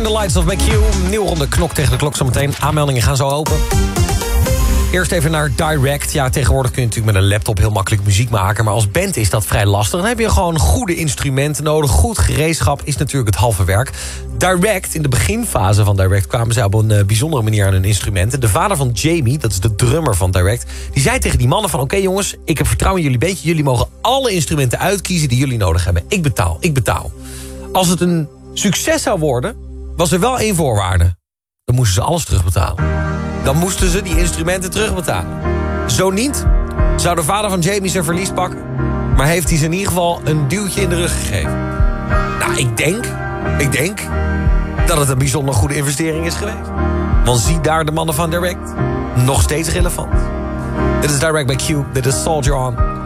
Turn the Lights Off by Q. Nieuwe ronde knok tegen de klok zometeen. Aanmeldingen gaan zo open. Eerst even naar Direct. Ja, tegenwoordig kun je natuurlijk met een laptop heel makkelijk muziek maken. Maar als band is dat vrij lastig. Dan heb je gewoon goede instrumenten nodig. Goed gereedschap is natuurlijk het halve werk. Direct, in de beginfase van Direct kwamen zij op een bijzondere manier aan hun instrumenten. De vader van Jamie, dat is de drummer van Direct, die zei tegen die mannen van: oké, jongens, ik heb vertrouwen in jullie bandje. Jullie mogen alle instrumenten uitkiezen die jullie nodig hebben. Ik betaal. Als het een succes zou worden, was er wel één voorwaarde. Dan moesten ze alles terugbetalen. Dan moesten ze die instrumenten terugbetalen. Zo niet, zou de vader van Jamie zijn verlies pakken. Maar heeft hij ze in ieder geval een duwtje in de rug gegeven. Nou, ik denk dat het een bijzonder goede investering is geweest. Want zie daar de mannen van Direct. Nog steeds relevant. Dit is Direct by Q. Dit is Soldier On.